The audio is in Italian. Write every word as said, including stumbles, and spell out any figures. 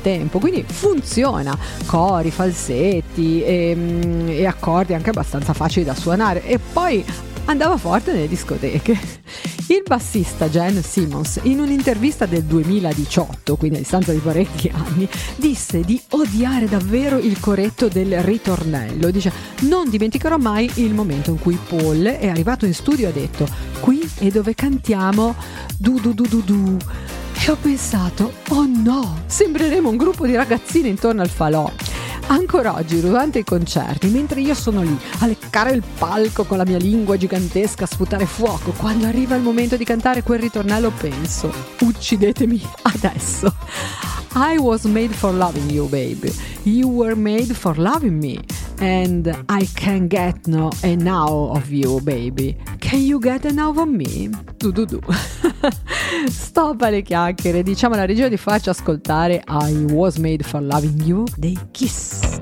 tempo, quindi funziona, cori, falsetti e, e accordi anche abbastanza facili da suonare, e poi andava forte nelle discoteche. Il bassista Gene Simmons, in un'intervista del duemiladiciotto, quindi a distanza di parecchi anni, disse di odiare davvero il coretto del ritornello. Dice: non dimenticherò mai il momento in cui Paul è arrivato in studio e ha detto: qui è dove cantiamo du du du du du. E ho pensato: oh no, sembreremo un gruppo di ragazzine intorno al falò. Ancora oggi, durante i concerti, mentre io sono lì a leccare il palco con la mia lingua gigantesca, a sputare fuoco, quando arriva il momento di cantare quel ritornello penso: uccidetemi adesso. I was made for loving you, baby. You were made for loving me. And I can't get no enough of you, baby. Can you get enough of me? Du du du. Stop alle chiacchiere, diciamo alla regia di farci ascoltare I Was Made for Loving You dei Kiss.